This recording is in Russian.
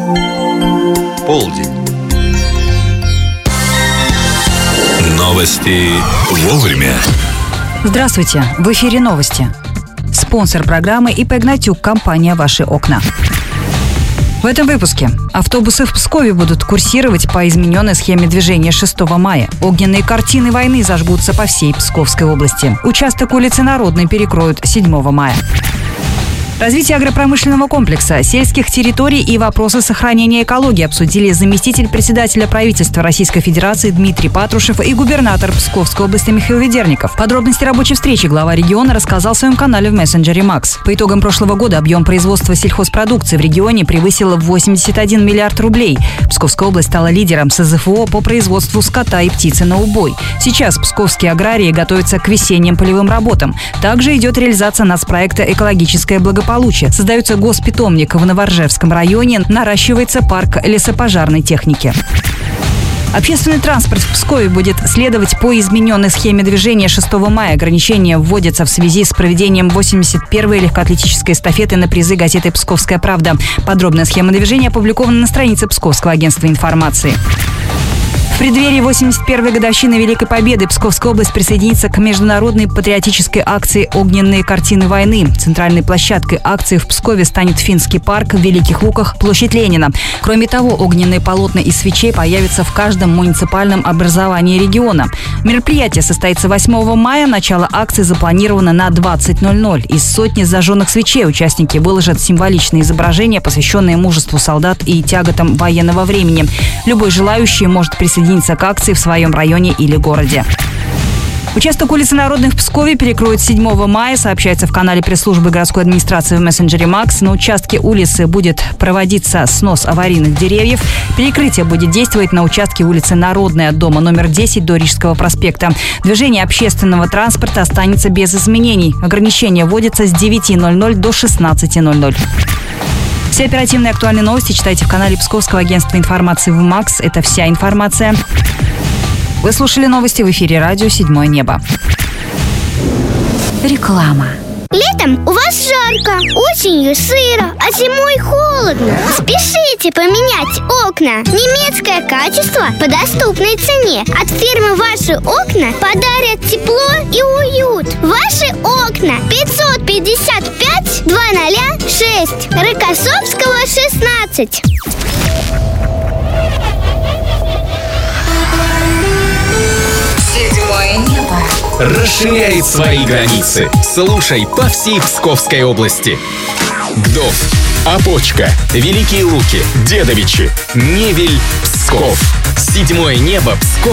Полдень. Новости вовремя. Здравствуйте, в эфире новости. Спонсор программы ИП «Гнатюк», компания «Ваши окна». В этом выпуске. Автобусы в Пскове будут курсировать по измененной схеме движения 6 мая. Огненные картины войны зажгутся по всей Псковской области. Участок улицы Народной перекроют 7 мая. Развитие агропромышленного комплекса, сельских территорий и вопросы сохранения экологии обсудили заместитель председателя правительства Российской Федерации Дмитрий Патрушев и губернатор Псковской области Михаил Ведерников. Подробности рабочей встречи глава региона рассказал в своем канале в мессенджере Макс. По итогам прошлого года объем производства сельхозпродукции в регионе превысил 81 миллиард рублей. Псковская область стала лидером СЗФО по производству скота и птицы на убой. Сейчас псковские аграрии готовятся к весенним полевым работам. Также идет реализация нацпроекта «Экологическое благополучие». Создается госпитомник в Новоржевском районе, наращивается парк лесопожарной техники. Общественный транспорт в Пскове будет следовать по измененной схеме движения 6 мая. Ограничения вводятся в связи с проведением 81-й легкоатлетической эстафеты на призы газеты «Псковская правда». Подробная схема движения опубликована на странице Псковского агентства информации. В преддверии 81-й годовщины Великой Победы Псковская область присоединится к международной патриотической акции «Огненные картины войны». Центральной площадкой акции в Пскове станет Финский парк, в Великих Луках площадь Ленина. Кроме того, огненные полотна из свечей появятся в каждом муниципальном образовании региона. Мероприятие состоится 8 мая. Начало акции запланировано на 20:00. Из сотни зажженных свечей участники выложат символичные изображения, посвященные мужеству солдат и тяготам военного времени. Любой желающий может присоединиться к акции в своем районе или городе. Участок улицы Народной в Пскове перекроют 7 мая, сообщается в канале пресс-службы городской администрации в мессенджере Макс. На участке улицы будет проводиться снос аварийных деревьев. Перекрытие будет действовать на участке улицы Народной от дома номер 10 до Рижского проспекта. Движение общественного транспорта останется без изменений. Ограничения вводятся с 9:00 до 16:00. Все оперативные и актуальные новости читайте в канале Псковского агентства информации в МАКС. Это вся информация. Вы слушали новости в эфире радио «Седьмое небо». Реклама. Летом у вас жарко, осенью сыро, а зимой холодно. Спешите поменять окна. Немецкое качество по доступной цене. От фирмы «Ваши окна» подарят тепло и уют. «Ваши окна» 555-206, Рокоссовского, 16. Седьмое небо расширяет свои границы. Слушай по всей Псковской области. Гдов, Опочка, Великие Луки, Дедовичи, Невель, Псков. Седьмое небо Псков.